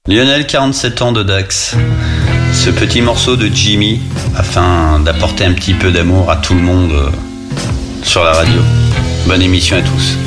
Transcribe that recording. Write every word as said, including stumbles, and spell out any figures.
Lionel, quarante-sept ans de Dax. Ce petit morceau de Jimmy, afin d'apporter un petit peu d'amour à tout le monde euh, sur la radio. Bonne émission à tous.